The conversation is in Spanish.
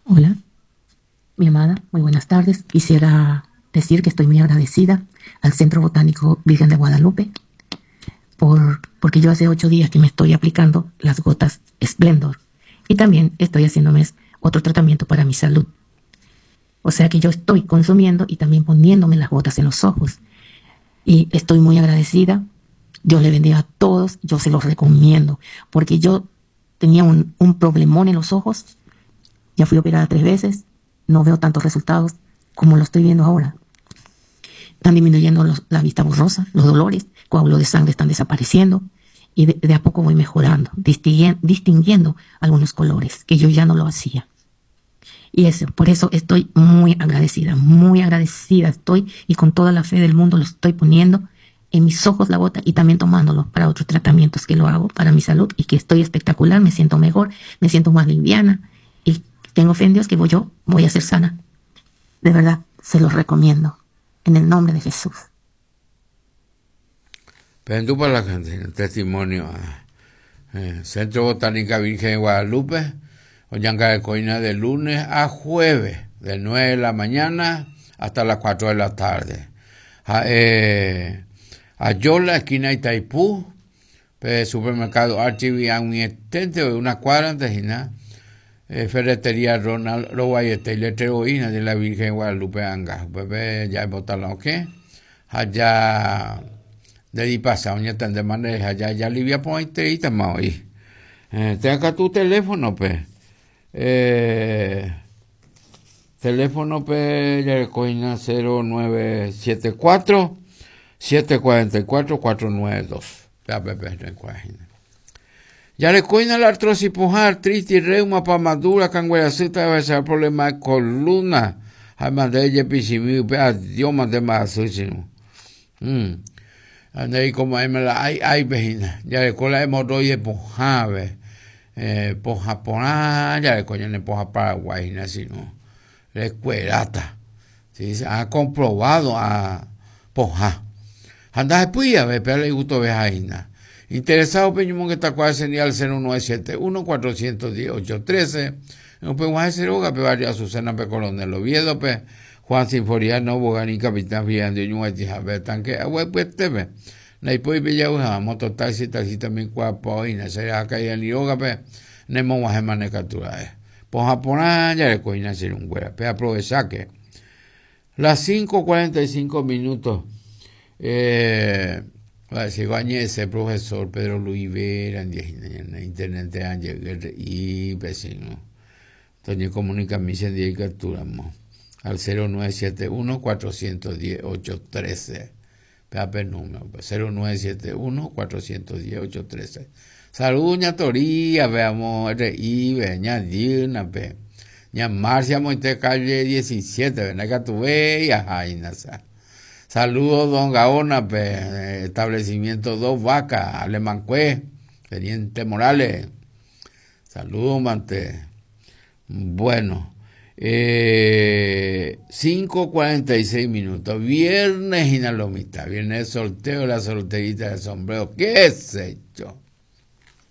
Hola, mi amada, muy buenas tardes. Quisiera decir que estoy muy agradecida al Centro Botánico Virgen de Guadalupe porque yo hace 8 días que me estoy aplicando las gotas Splendor y también estoy haciéndome otro tratamiento para mi salud. O sea que yo estoy consumiendo y también poniéndome las gotas en los ojos y estoy muy agradecida. Dios le bendiga a todos, yo se los recomiendo porque yo tenía un problemón en los ojos. Ya fui operada 3 veces, no veo tantos resultados como lo estoy viendo ahora. Están disminuyendo la vista borrosa, los dolores, coágulos de sangre están desapareciendo y de a poco voy mejorando, distinguiendo algunos colores que yo ya no lo hacía. Y eso, por eso estoy muy agradecida estoy y con toda la fe del mundo lo estoy poniendo en mis ojos la gota y también tomándolo para otros tratamientos que lo hago para mi salud y que estoy espectacular, me siento mejor, me siento más liviana y tengo fe en Dios que yo voy a ser sana. De verdad, se los recomiendo. En el nombre de Jesús. Pero para la gente, el testimonio. Centro Botánica Virgen de Guadalupe, Ollanta de Coina, de lunes a jueves, de 9 de la mañana hasta las 4 de la tarde. Ayola, esquina Itaipú, supermercado Archivia, un estente de una cuadra antes y nada. Ferretería Ronald Robayete y letreroína de la Virgen de Guadalupe Anga. Pues ya botaron, ¿ok? Allá de ahí pasa, ya están de manera, allá ya Livia Pointe y estamos ahí. Ten acá tu teléfono, pues. Teléfono, pues, ya coina 0974 744 492. Ya le coina la artrosis pujar, artritis, reuma, pamadura, cangueracita, va a ser problema de columna. Además de ella, pisimiu, Dios mande más asesino. Andei como hay vejina, ya le cola hemorroide pojave, pojaponá, ya le coña ne poja Paraguay, sino le cuerata. ¿Sí? Ha comprobado a poja. Anda después a ver, pero le gustó vejaina. Interesado peñumón que está cual señal 0971 410 813. No pues Juan Ceroga, pe varias Susana pe Coronel Oviedo, pe Juan Sinforiano, Bogani, Capitán Fiando, Ñueti, Javier Tanque, pues teve. Naipo y Bella mototaxi, taxi también cuapo, y Nazaria acá y el Ioga, pe, Nemo Guajemane captura. Pues Japoná, ya le coña ser un güera, pe aprovechar que las 5:45. Si ese profesor Pedro Luis Vera en internet de Ángel y vecino. Entonces comunica mi sendía y capturamos al 0971 410 813. Pepe número 0971 410 813. Saludos ña Toría, veamos y ña Dina pe. Ña Marcia Monte calle 17, ven acá tu ve y ajá y nasa. Saludos, don Gaona, establecimiento Dos Vacas, Alemancué, Teniente Morales. Saludos, mante. Bueno, 5:46. Viernes y la lomita, viernes sorteo, la solterita del sombrero. ¿Qué es hecho?